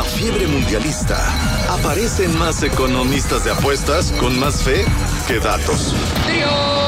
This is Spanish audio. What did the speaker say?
la fiebre mundialista, aparecen más economistas de apuestas con más fe que datos. ¡Tío!